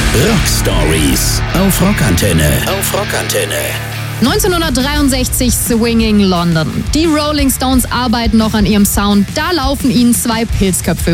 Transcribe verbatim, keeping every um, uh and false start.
Rock Stories auf Rockantenne. Auf Rockantenne. neunzehnhundertdreiundsechzig Swinging London. Die Rolling Stones arbeiten noch an ihrem Sound. Da laufen ihnen zwei Pilzköpfe